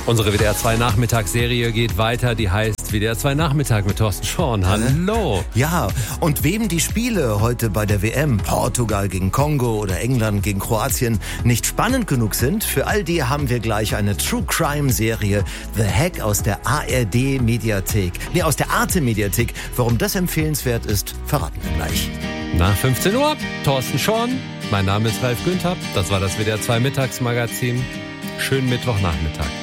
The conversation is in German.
Unsere WDR 2 Nachmittagsserie geht weiter, die heißt WDR 2 Nachmittag mit Thorsten Schorn. Hallo. Ja, und wem die Spiele heute bei der WM, Portugal gegen Kongo oder England gegen Kroatien, nicht spannend genug sind, für all die haben wir gleich eine True-Crime-Serie, The Hack aus der ARD-Mediathek. Nee, aus der Arte-Mediathek. Warum das empfehlenswert ist, verraten wir gleich. Nach 15 Uhr, Thorsten Schorn. Mein Name ist Ralf Günther. Das war das WDR 2 Mittagsmagazin. Schönen Mittwochnachmittag.